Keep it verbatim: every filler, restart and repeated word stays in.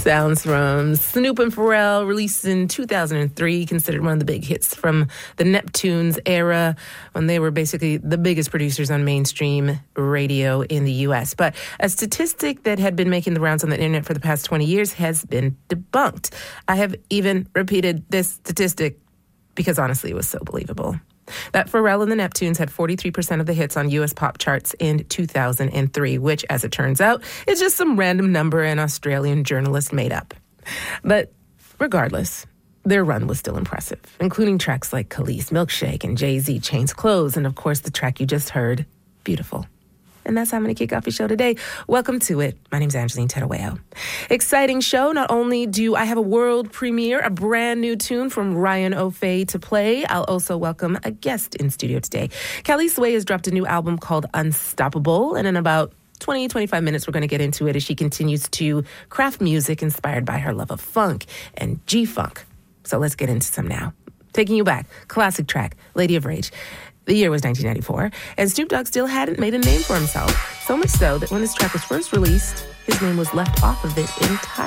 Sounds from Snoop and Pharrell, released in two thousand three, considered one of the big hits from the Neptunes era, when they were basically the biggest producers on mainstream radio in the U S. But a statistic that had been making the rounds on the internet for the past twenty years has been debunked. I have even repeated this statistic because honestly it was so believable. That Pharrell and the Neptunes had forty-three percent of the hits on U S pop charts in two thousand three, which, as it turns out, is just some random number an Australian journalist made up. But regardless, their run was still impressive, including tracks like Khalees, Milkshake, and Jay-Z, Chains Clothes, and of course the track you just heard, Beautiful. And that's how I'm going to kick off your show today. Welcome to it. My name's Angeline Tedaweo. Exciting show. Not only do I have a world premiere, a brand new tune from Ryan O'Fay to play, I'll also welcome a guest in studio today. Callie Sway has dropped a new album called Unstoppable, and in about twenty, twenty-five minutes, we're going to get into it as she continues to craft music inspired by her love of funk and G-funk. So let's get into some now. Taking you back, classic track, Lady of Rage. The year was nineteen ninety-four, and Snoop Dogg still hadn't made a name for himself. So much so that when this track was first released, his name was left off of it entirely.